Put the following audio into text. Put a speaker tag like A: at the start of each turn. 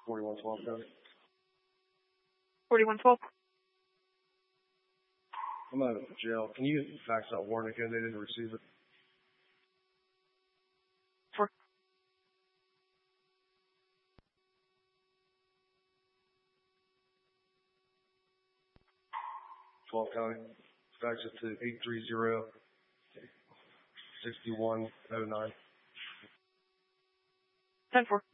A: 4112 County.
B: 4112.
A: I'm out of jail. Can you fax that warrant again? They didn't receive it.
B: For
A: 12 County. Fax it to 830-6109.
B: 10-4.